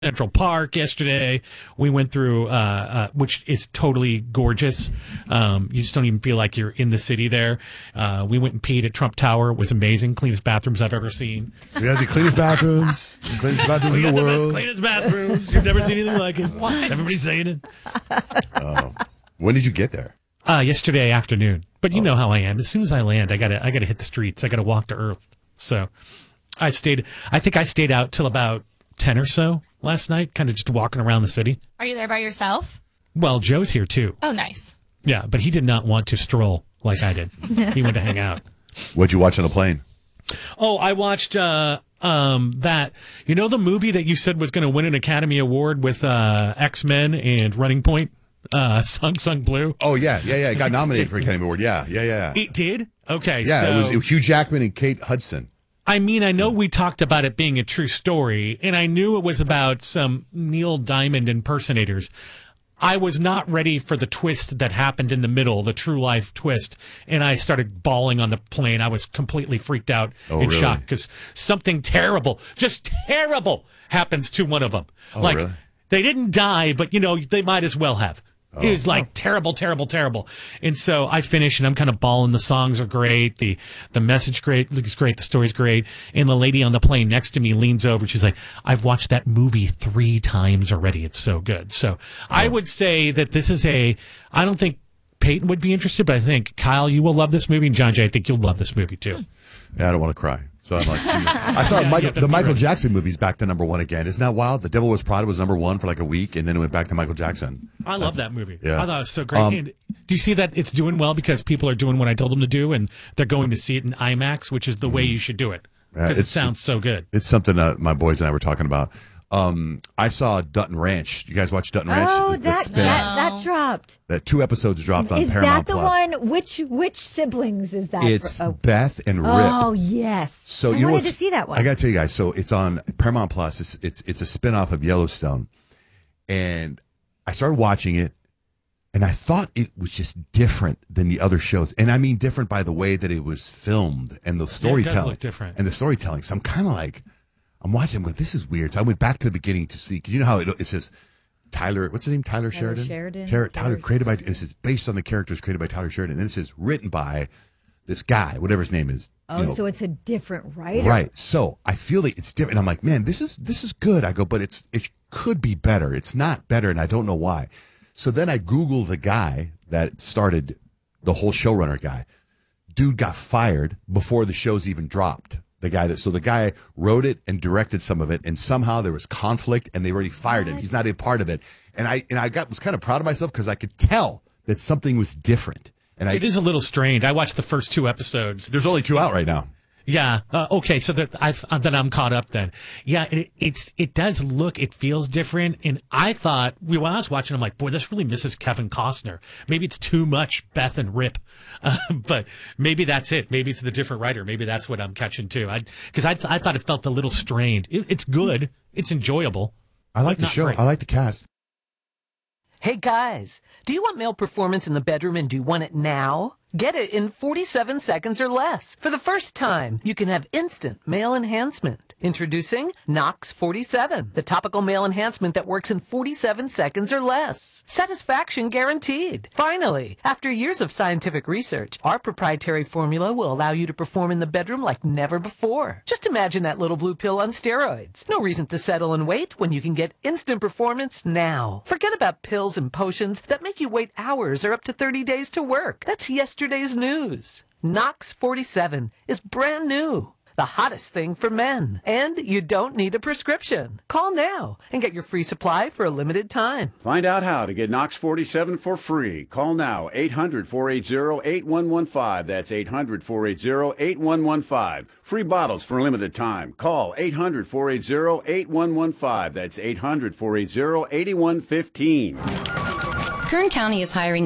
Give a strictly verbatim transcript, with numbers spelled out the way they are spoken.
Central Park yesterday. We went through, uh, uh, which is totally gorgeous. Um, you just don't even feel like you're in the city there. Uh, we went and peed at Trump Tower. It was amazing. Cleanest bathrooms I've ever seen. We had the cleanest bathrooms, the cleanest bathrooms in the the world. Best, cleanest bathrooms. You've never seen anything like it. What? Everybody's saying it. Oh. When did you get there? Uh, yesterday afternoon. But you oh. know how I am. As soon as I land, I gotta, I gotta hit the streets. I gotta walk to Earth. So I stayed, I think I stayed out till about ten or so last night, kind of just walking around the city. Are you there by yourself? Well, Joe's here too. Oh, nice. Yeah, but he did not want to stroll like I did. He went to hang out. What'd you watch on the plane? Oh, I watched uh, um, that. You know the movie that you said was going to win an Academy Award with uh, X-Men and Running Point? Uh, Sung Sung Blue. Oh, yeah, yeah, yeah. It got nominated for Academy Award. Yeah, yeah, yeah. It did? Okay. Yeah, so... it, was, it was Hugh Jackman and Kate Hudson. I mean, I know we talked about it being a true story, and I knew it was about some Neil Diamond impersonators. I was not ready for the twist that happened in the middle, the true life twist, and I started bawling on the plane. I was completely freaked out oh, and really? shocked because something terrible, just terrible, happens to one of them. Oh, like, really? They didn't die, but, you know, they might as well have. Oh. It was like terrible, terrible, terrible. And so I finish and I'm kind of bawling. The songs are great. The the message great looks great. The story's great. And the lady on the plane next to me leans over. She's like, I've watched that movie three times already. It's so good. So oh. I would say that this is a, I don't think Peyton would be interested, but I think, Kyle, you will love this movie. And John Jay, I think you'll love this movie too. Yeah, I don't want to cry. So I'm like, I saw yeah, Michael, the Michael ready. Jackson movie's back to number one again. Isn't that wild? The Devil Wears Prada was number one for like a week, and then it went back to Michael Jackson. I love that movie. Yeah. I thought it was so great. Um, and do you see that it's doing well because people are doing what I told them to do, and they're going to see it in IMAX, which is the way you should do it because uh, it sounds so good. It's something uh, my boys and I were talking about. Um, I saw Dutton Ranch. You guys watch Dutton Ranch? Oh, The- the that, spin-off. that that dropped. That two episodes dropped on Is Paramount that the Plus. one? Which which siblings is that? It's for? Oh. Beth and Rip. Oh yes. So I you know wanted what's- to see that one. I got to tell you guys. So it's on Paramount Plus. It's it's it's a spinoff of Yellowstone, and I started watching it, and I thought it was just different than the other shows, and I mean different by the way that it was filmed and the storytelling. Yeah, it does look different. And the storytelling. So I'm kind of like, I'm watching. I'm going, this is weird. So I went back to the beginning to see because you know how it, it says Tyler. What's his name? Tyler, Tyler Sheridan. Sheridan. Tyler, Tyler Tyler- created by. And it says based on the characters created by Tyler Sheridan. And then it says written by this guy, whatever his name is. Oh, you know, so it's a different writer. Right. So I feel like it's different. And I'm like, man, this is this is good. I go, but it's it could be better. It's not better, and I don't know why. So then I Google the guy that started the whole showrunner guy. Dude got fired before the show's even dropped. The guy that so the guy wrote it and directed some of it, and somehow there was conflict, and they already fired him. He's not a part of it. And I and I got was kind of proud of myself because I could tell that something was different. And I, It is a little strained. I watched the first two episodes. there's only two out right now. Yeah. Uh, okay. So that I've uh, then I'm caught up. Then, yeah. It, it's it does look. It feels different. And I thought when I was watching, I'm like, boy, this really misses Kevin Costner. Maybe it's too much Beth and Rip, uh, but maybe that's it. Maybe it's the different writer. Maybe that's what I'm catching too. I because I th- I thought it felt a little strained. It, it's good. It's enjoyable. I like but the not show. great. I like the cast. Hey guys, do you want male performance in the bedroom and do you want it now? Get it in forty-seven seconds or less. For the first time, you can have instant male enhancement. Introducing Nox forty-seven, the topical male enhancement that works in forty-seven seconds or less. Satisfaction guaranteed. Finally, after years of scientific research, our proprietary formula will allow you to perform in the bedroom like never before. Just imagine that little blue pill on steroids. No reason to settle and wait when you can get instant performance now. Forget about pills and potions that make you wait hours or up to thirty days to work. That's yesterday's news. Nox forty-seven is brand new. The hottest thing for men. And you don't need a prescription. Call now and get your free supply for a limited time. Find out how to get Nox forty-seven for free. Call now, eight hundred, four eight zero, eight one one five. That's eight hundred, four eight zero, eight one one five. Free bottles for a limited time. Call eight hundred, four eight zero, eight one one five. That's eight hundred, four eight zero, eight one one five. Kern County is hiring